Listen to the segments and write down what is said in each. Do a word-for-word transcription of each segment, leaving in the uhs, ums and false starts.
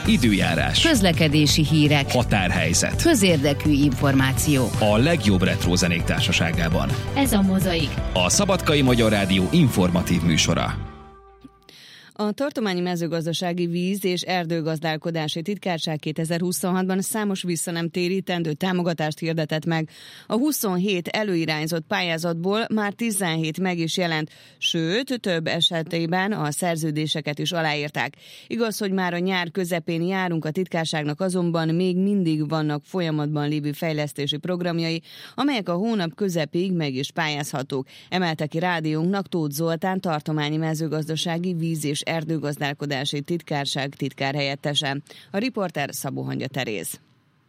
időjárás, közlekedési hírek, határhelyzet, közérdekű információ. A legjobb retro zenék társaságában. Ez a Mozaik, a Szabadkai Magyar Rádió informatív műsora. A Tartományi Mezőgazdasági Víz- és Erdőgazdálkodási Titkárság kétezer-huszonhatban számos visszanemtérítendő támogatást hirdetett meg. A huszonhét előirányzott pályázatból már tizenhét meg is jelent, sőt, több esetében a szerződéseket is aláírták. Igaz, hogy már a nyár közepén járunk, a titkárságnak azonban még mindig vannak folyamatban lévő fejlesztési programjai, amelyek a hónap közepig meg is pályázhatók. Emelte ki rádiónknak Tóth Zoltán, Tartományi Mezőgazdasági Víz- és Erdőgazdálkodási Titkárság titkárhelyettese. A riporter Szabó Hangya Teréz.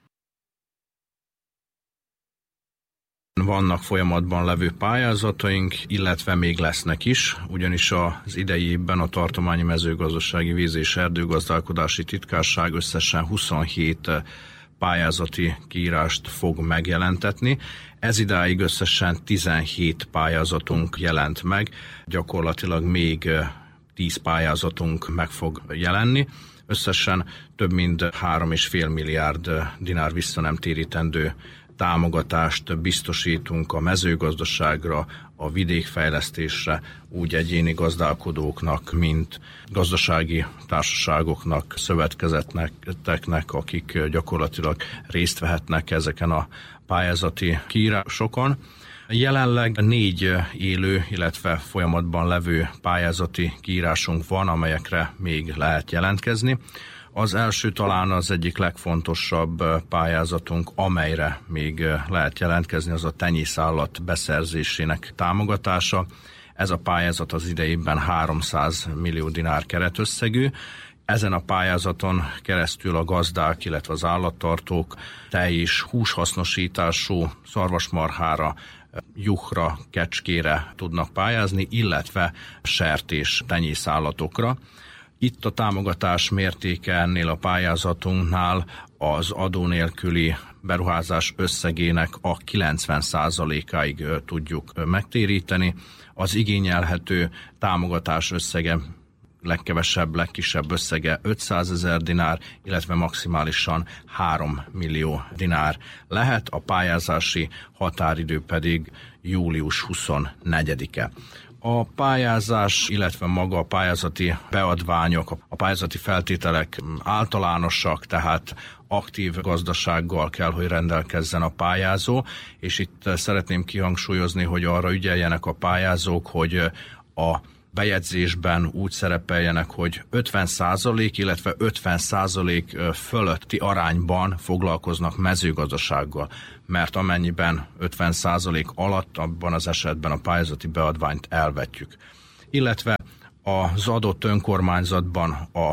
Vannak folyamatban levő pályázataink, illetve még lesznek is, ugyanis az idei évben a Tartományi Mezőgazdasági Víz- és Erdőgazdálkodási Titkárság összesen huszonhét pályázati kiírást fog megjelentetni. Ez idáig összesen tizenhét pályázatunk jelent meg, gyakorlatilag még tíz pályázatunk meg fog jelenni. Összesen több mint három és fél milliárd dinár visszanemtérítendő támogatást biztosítunk a mezőgazdaságra, a vidékfejlesztésre, úgy egyéni gazdálkodóknak, mint gazdasági társaságoknak, szövetkezeteknek, akik gyakorlatilag részt vehetnek ezeken a pályázati kiírásokon. Jelenleg négy élő, illetve folyamatban levő pályázati kiírásunk van, amelyekre még lehet jelentkezni. Az első talán az egyik legfontosabb pályázatunk, amelyre még lehet jelentkezni, az a tenyészállat beszerzésének támogatása. Ez a pályázat az idejében háromszáz millió dinár keretösszegű. Ezen a pályázaton keresztül a gazdák, illetve az állattartók tej- és húshasznosítású szarvasmarhára, juhra, kecskére tudnak pályázni, illetve sertés tenyészállatokra. Itt a támogatás mértéke ennél a pályázatunknál az adó nélküli beruházás összegének a kilencven százalékáig tudjuk megtéríteni. Az igényelhető támogatás összege legkevesebb, legkisebb összege ötszázezer dinár, illetve maximálisan három millió dinár lehet, a pályázási határidő pedig július huszonnegyedike. A pályázás, illetve maga a pályázati beadványok, a pályázati feltételek általánosak, tehát aktív gazdasággal kell, hogy rendelkezzen a pályázó, és itt szeretném kihangsúlyozni, hogy arra ügyeljenek a pályázók, hogy a bejegyzésben úgy szerepeljenek, hogy ötven százalék, illetve ötven százalék fölötti arányban foglalkoznak mezőgazdasággal, mert amennyiben ötven százalék alatt, abban az esetben a pályázati beadványt elvetjük. Illetve az adott önkormányzatban a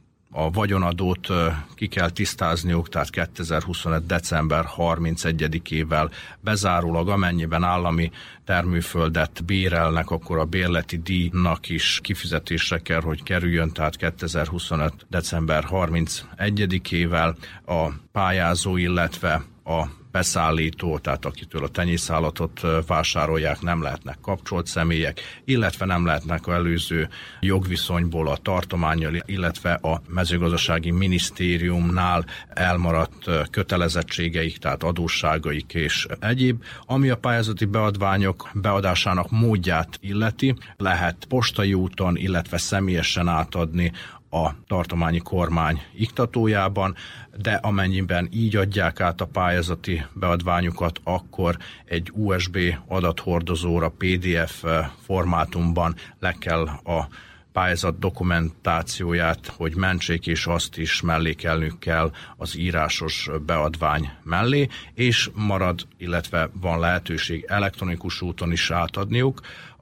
A vagyonadót ki kell tisztázniuk, tehát kétezer-huszonöt. december harmincegyedikével bezárólag, amennyiben állami termőföldet bérelnek, akkor a bérleti díjnak is kifizetésre kell, hogy kerüljön, tehát kétezer-huszonöt. december harmincegyedikével a pályázó, illetve a beszállító, tehát akitől a tenyészállatot vásárolják, nem lehetnek kapcsolt személyek, illetve nem lehetnek az előző jogviszonyból a tartománnyal, illetve a mezőgazdasági minisztériumnál elmaradt kötelezettségeik, tehát adósságaik és egyéb. Ami a pályázati beadványok beadásának módját illeti, lehet postai úton, illetve személyesen átadni a tartományi kormány iktatójában, de amennyiben így adják át a pályázati beadványukat, akkor egy u es bé adathordozóra pé dé ef formátumban le kell a pályázat dokumentációját, hogy mentsék, és azt is mellékelnünk kell az írásos beadvány mellé, és marad, illetve van lehetőség elektronikus úton is átadniuk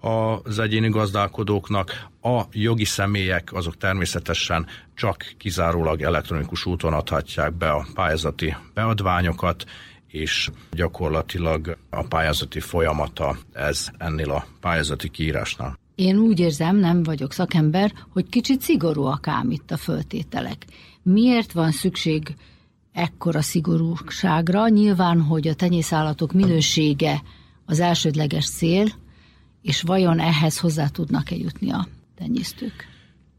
az egyéni gazdálkodóknak. A jogi személyek azok természetesen csak kizárólag elektronikus úton adhatják be a pályázati beadványokat, és gyakorlatilag a pályázati folyamata ez ennél a pályázati kiírásnál. Én úgy érzem, nem vagyok szakember, hogy kicsit szigorúak ám itt a föltételek. Miért van szükség ekkora szigorúságra? Nyilván, hogy a tenyészállatok minősége az elsődleges cél, és vajon ehhez hozzá tudnak-e jutni a tenyésztők?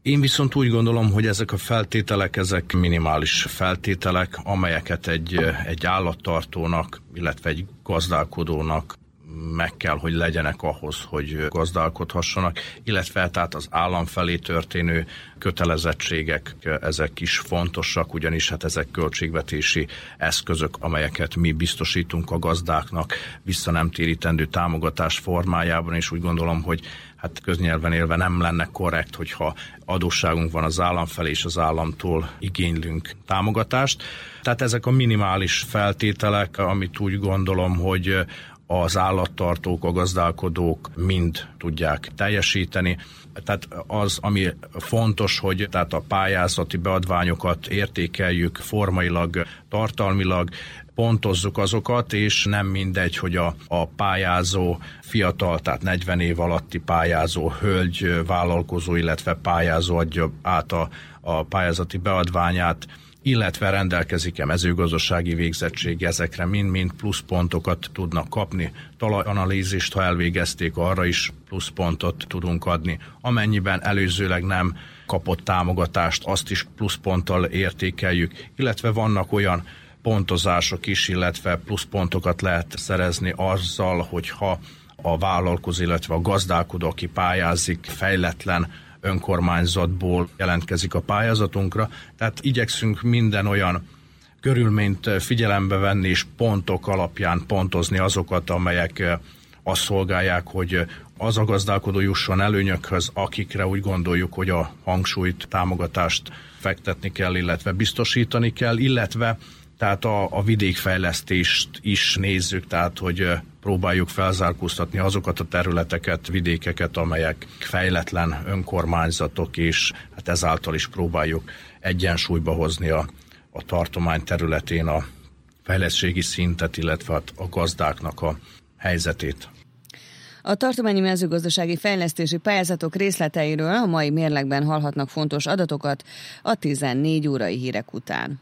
Én viszont úgy gondolom, hogy ezek a feltételek, ezek minimális feltételek, amelyeket egy, egy állattartónak, illetve egy gazdálkodónak meg kell, hogy legyenek ahhoz, hogy gazdálkodhassanak, illetve tehát az állam felé történő kötelezettségek, ezek is fontosak, ugyanis hát ezek költségvetési eszközök, amelyeket mi biztosítunk a gazdáknak vissza nem térítendő támogatás formájában, és úgy gondolom, hogy hát köznyelven élve nem lenne korrekt, hogyha adósságunk van az állam felé, és az államtól igénylünk támogatást. Tehát ezek a minimális feltételek, amit úgy gondolom, hogy az állattartók, a gazdálkodók mind tudják teljesíteni. Tehát az, ami fontos, hogy tehát a pályázati beadványokat értékeljük formailag, tartalmilag, pontozzuk azokat, és nem mindegy, hogy a, a pályázó fiatal, tehát negyven év alatti pályázó hölgy, vállalkozó, illetve pályázó adja át a, a pályázati beadványát, illetve rendelkezik-e mezőgazdasági végzettség, ezekre mind-mind pluszpontokat tudnak kapni. Talajanalízist, ha elvégezték, arra is pluszpontot tudunk adni. Amennyiben előzőleg nem kapott támogatást, azt is pluszponttal értékeljük, illetve vannak olyan pontozások is, illetve pluszpontokat lehet szerezni azzal, hogyha a vállalkozó, illetve a gazdálkodó, aki pályázik, fejletlen önkormányzatból jelentkezik a pályázatunkra. Tehát igyekszünk minden olyan körülményt figyelembe venni, és pontok alapján pontozni azokat, amelyek azt szolgálják, hogy az a gazdálkodó jusson előnyökhöz, akikre úgy gondoljuk, hogy a hangsúlyt, támogatást fektetni kell, illetve biztosítani kell, illetve tehát a, a vidékfejlesztést is nézzük, tehát hogy próbáljuk felzárkóztatni azokat a területeket, vidékeket, amelyek fejletlen önkormányzatok, és hát ezáltal is próbáljuk egyensúlyba hozni a, a tartomány területén a fejlettségi szintet, illetve a gazdáknak a helyzetét. A tartományi mezőgazdasági fejlesztési pályázatok részleteiről a mai mérlegben hallhatnak fontos adatokat a tizennégy órai hírek után.